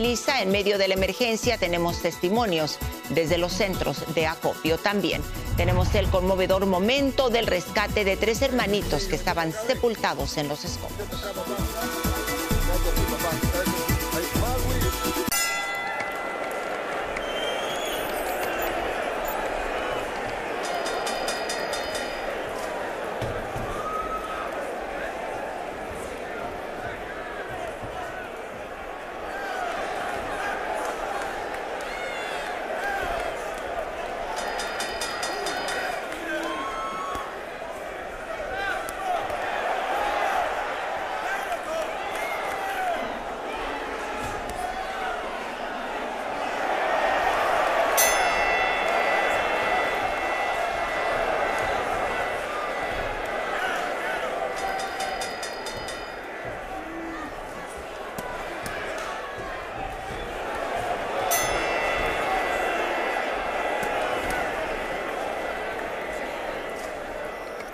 Lisa, en medio de la emergencia tenemos testimonios desde los centros de acopio. También tenemos el conmovedor momento del rescate de 3 hermanitos que estaban sepultados en los escombros.